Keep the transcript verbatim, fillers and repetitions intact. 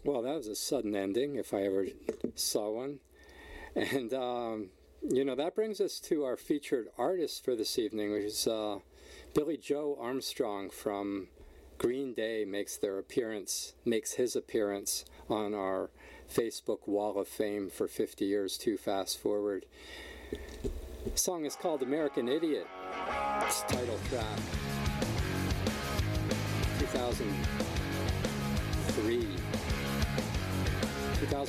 Well, that was a sudden ending, if I ever saw one. And, um, you know, that brings us to our featured artist for this evening, which is uh, Billy Joe Armstrong from Green Day makes their appearance, makes his appearance on our Facebook Wall of Fame for fifty years, too fast forward. The song is called American Idiot. It's title track. two thousand three.